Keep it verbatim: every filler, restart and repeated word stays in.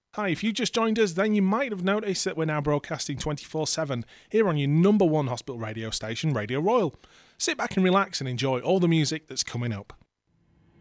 Hi, if you just joined us, then you might have noticed that we're now broadcasting twenty-four seven here on your number one hospital radio station, Radio Royal. Sit back and relax and enjoy all the music that's coming up.